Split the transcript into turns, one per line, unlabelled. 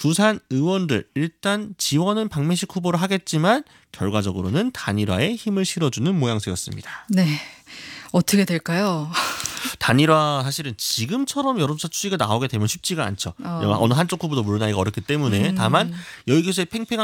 두산 의원들 일단 지원은 박민식 후보로 하겠지만 결과적으로는 단일화에 힘을 실어주는 모양새였습니다.
네. 어떻게 될까요?
단일화 사실은 지금처럼 여론조사 추이가 나오게 되면 쉽지가 않죠. 어느 한쪽 후보도 물러나기가 어렵기 때문에 다만 여기에서의 팽팽한